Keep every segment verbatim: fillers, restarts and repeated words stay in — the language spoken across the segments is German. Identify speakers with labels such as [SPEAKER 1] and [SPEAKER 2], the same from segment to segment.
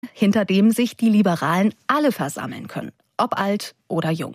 [SPEAKER 1] hinter dem sich die Liberalen alle versammeln können, ob alt oder jung.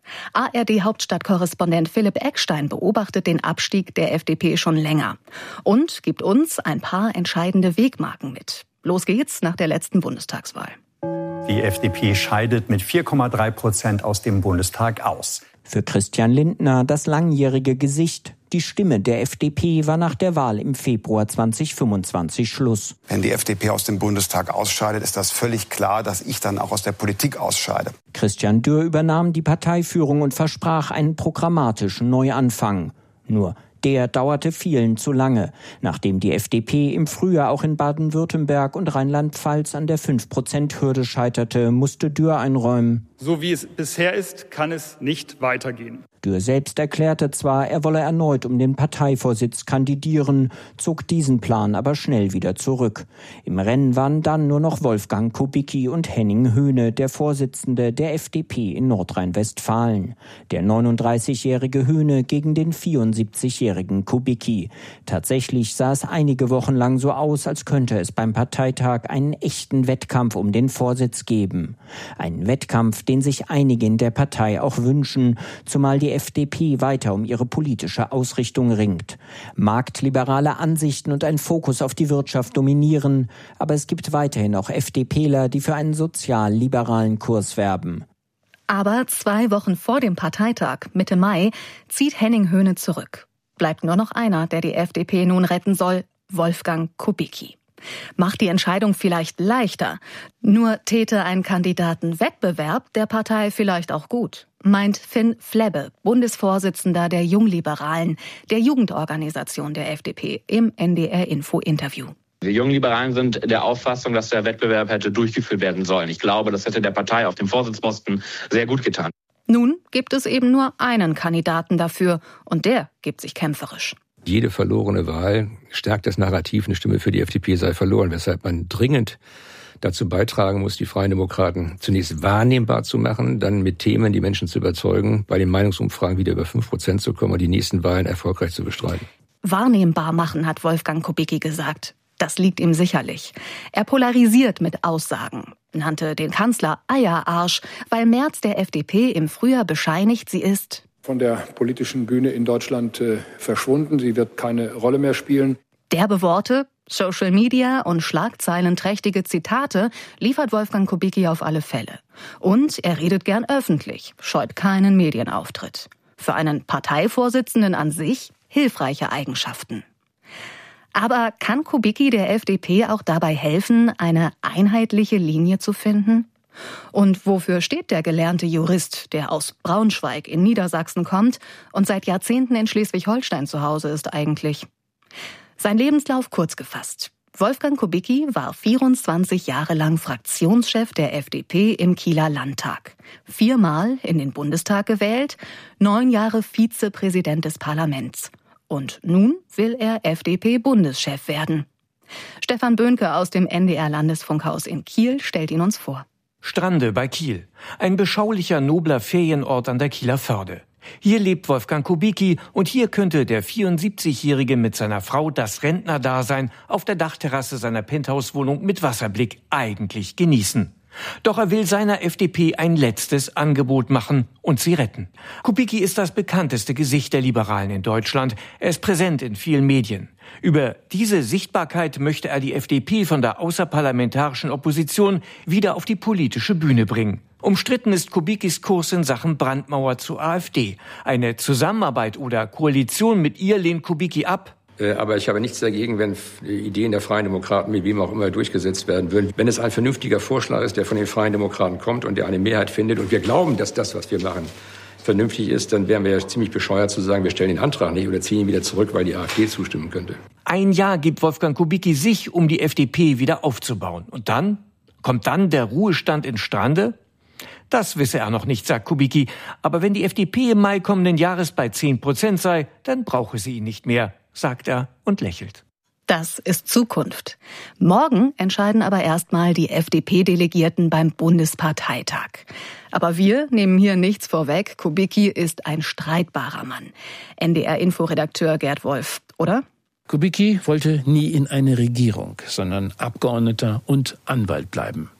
[SPEAKER 1] A R D-Hauptstadtkorrespondent Philipp Eckstein beobachtet den Abstieg der F D P schon länger und gibt uns ein paar entscheidende Wegmarken mit. Los geht's nach der letzten Bundestagswahl.
[SPEAKER 2] Die F D P scheidet mit vier Komma drei Prozent aus dem Bundestag aus.
[SPEAKER 3] Für Christian Lindner das langjährige Gesicht. Die Stimme der F D P war nach der Wahl im Februar zweitausendfünfundzwanzig Schluss.
[SPEAKER 4] Wenn die F D P aus dem Bundestag ausscheidet, ist das völlig klar, dass ich dann auch aus der Politik ausscheide.
[SPEAKER 3] Christian Dürr übernahm die Parteiführung und versprach einen programmatischen Neuanfang. Nur der dauerte vielen zu lange. Nachdem die F D P im Frühjahr auch in Baden-Württemberg und Rheinland-Pfalz an der fünf Prozent Hürde scheiterte, musste Dürr einräumen.
[SPEAKER 5] So wie es bisher ist, kann es nicht weitergehen.
[SPEAKER 3] Dürr selbst erklärte zwar, er wolle erneut um den Parteivorsitz kandidieren, zog diesen Plan aber schnell wieder zurück. Im Rennen waren dann nur noch Wolfgang Kubicki und Henning Höhne, der Vorsitzende der F D P in Nordrhein-Westfalen. Der neununddreißigjährige Höhne gegen den vierundsiebzigjährigen Kubicki. Tatsächlich sah es einige Wochen lang so aus, als könnte es beim Parteitag einen echten Wettkampf um den Vorsitz geben. Ein Wettkampf, den sich einige in der Partei auch wünschen, zumal die F D P weiter um ihre politische Ausrichtung ringt. Marktliberale Ansichten und ein Fokus auf die Wirtschaft dominieren, aber es gibt weiterhin auch FDPler, die für einen sozial-liberalen Kurs werben.
[SPEAKER 1] Aber zwei Wochen vor dem Parteitag, Mitte Mai, zieht Henning Höhne zurück. Bleibt nur noch einer, der die F D P nun retten soll, Wolfgang Kubicki. Macht die Entscheidung vielleicht leichter. Nur täte ein Kandidatenwettbewerb der Partei vielleicht auch gut, meint Finn Flebbe, Bundesvorsitzender der Jungliberalen, der Jugendorganisation der F D P, im N D R-Info-Interview.
[SPEAKER 6] Die Jungliberalen sind der Auffassung, dass der Wettbewerb hätte durchgeführt werden sollen. Ich glaube, das hätte der Partei auf dem Vorsitzposten sehr gut getan.
[SPEAKER 1] Nun gibt es eben nur einen Kandidaten dafür und der gibt sich kämpferisch.
[SPEAKER 7] Jede verlorene Wahl stärkt das Narrativ, eine Stimme für die F D P sei verloren, weshalb man dringend dazu beitragen muss, die Freien Demokraten zunächst wahrnehmbar zu machen, dann mit Themen die Menschen zu überzeugen, bei den Meinungsumfragen wieder über fünf Prozent zu kommen und die nächsten Wahlen erfolgreich zu bestreiten.
[SPEAKER 1] Wahrnehmbar machen, hat Wolfgang Kubicki gesagt. Das liegt ihm sicherlich. Er polarisiert mit Aussagen, nannte den Kanzler Eierarsch, weil Merz der F D P im Frühjahr bescheinigt, sie ist
[SPEAKER 8] von der politischen Bühne in Deutschland äh, verschwunden. Sie wird keine Rolle mehr spielen.
[SPEAKER 1] Derbe Worte, Social Media und schlagzeilenträchtige Zitate liefert Wolfgang Kubicki auf alle Fälle. Und er redet gern öffentlich, scheut keinen Medienauftritt. Für einen Parteivorsitzenden an sich hilfreiche Eigenschaften. Aber kann Kubicki der F D P auch dabei helfen, eine einheitliche Linie zu finden? Und wofür steht der gelernte Jurist, der aus Braunschweig in Niedersachsen kommt und seit Jahrzehnten in Schleswig-Holstein zu Hause ist eigentlich? Sein Lebenslauf kurz gefasst. Wolfgang Kubicki war vierundzwanzig Jahre lang Fraktionschef der F D P im Kieler Landtag. Viermal in den Bundestag gewählt, neun Jahre Vizepräsident des Parlaments. Und nun will er F D P-Bundeschef werden. Stefan Böhnke aus dem N D R-Landesfunkhaus in Kiel stellt ihn uns vor.
[SPEAKER 9] Strande bei Kiel. Ein beschaulicher, nobler Ferienort an der Kieler Förde. Hier lebt Wolfgang Kubicki und hier könnte der vierundsiebzigjährige mit seiner Frau das Rentnerdasein auf der Dachterrasse seiner Penthouse-Wohnung mit Wasserblick eigentlich genießen. Doch er will seiner F D P ein letztes Angebot machen und sie retten. Kubicki ist das bekannteste Gesicht der Liberalen in Deutschland. Er ist präsent in vielen Medien. Über diese Sichtbarkeit möchte er die F D P von der außerparlamentarischen Opposition wieder auf die politische Bühne bringen. Umstritten ist Kubickis Kurs in Sachen Brandmauer zur AfD. Eine Zusammenarbeit oder Koalition mit ihr lehnt Kubicki ab.
[SPEAKER 7] Aber ich habe nichts dagegen, wenn Ideen der Freien Demokraten mit wem auch immer durchgesetzt werden würden. Wenn es ein vernünftiger Vorschlag ist, der von den Freien Demokraten kommt und der eine Mehrheit findet und wir glauben, dass das, was wir machen, vernünftig ist, dann wären wir ja ziemlich bescheuert zu sagen, wir stellen den Antrag nicht oder ziehen ihn wieder zurück, weil die AfD zustimmen könnte.
[SPEAKER 9] Ein Jahr gibt Wolfgang Kubicki sich, um die F D P wieder aufzubauen. Und dann? Kommt dann der Ruhestand in Strande? Das wisse er noch nicht, sagt Kubicki. Aber wenn die F D P im Mai kommenden Jahres bei zehn Prozent sei, dann brauche sie ihn nicht mehr, sagt er und lächelt.
[SPEAKER 1] Das ist Zukunft. Morgen entscheiden aber erstmal die F D P-Delegierten beim Bundesparteitag. Aber wir nehmen hier nichts vorweg. Kubicki ist ein streitbarer Mann. N D R-Inforedakteur Gerd Wolf, oder?
[SPEAKER 10] Kubicki wollte nie in eine Regierung, sondern Abgeordneter und Anwalt bleiben.